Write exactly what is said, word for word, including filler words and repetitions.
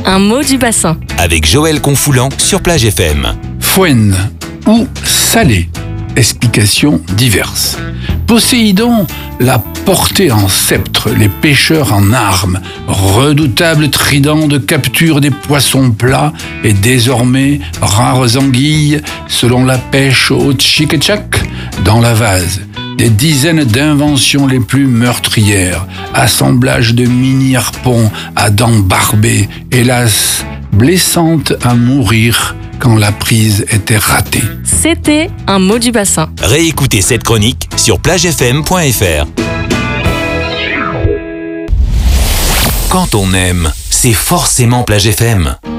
Un mot du bassin. Avec Joël Confoulant sur Plage F M. Fouenne ou salé. Explications diverses. Poséidon l'a porté en sceptre, les pêcheurs en armes, redoutable trident de capture des poissons plats et désormais rares anguilles, selon la pêche au tchik-tchak, dans la vase. Des dizaines d'inventions les plus meurtrières, assemblage de mini-harpons à dents barbées, hélas, blessantes à mourir quand la prise était ratée. C'était un mot du bassin. Réécoutez cette chronique sur plage f m point f r. Quand on aime, c'est forcément Plage F M.